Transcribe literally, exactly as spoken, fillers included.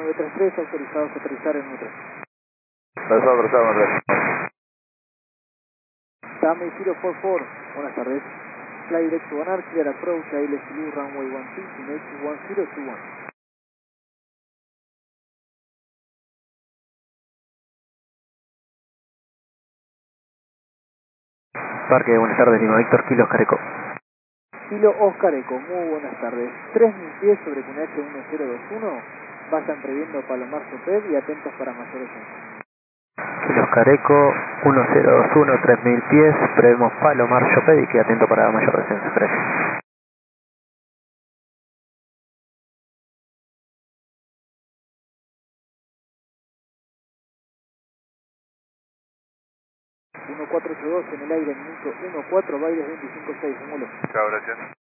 nueve tres tres, autorizados a aterrizar en uno tres. Autorizado, autorizado, autorizado. Dame cero cuatro cuatro, buenas tardes. Fly direct to Banar, clear approach, A L S U, runway one two, United one zero two one. Parque, buenas tardes, Lima Víctor, Kilo Oscar Eco. Kilo Oscar Eco, muy buenas tardes. tres mil pies sobre Q N H uno cero dos uno, vayan previendo Palomar Soped y atentos para mayores descensos. Kilo Oscar Eco, uno cero dos uno, tres mil pies, prevemos Palomar Choped y quede atento para mayor descenso. Gracias. uno cuatro ocho dos en el aire, minuto uno cuatro, bailes veinticinco seis, un vuelo. Chao, gracias.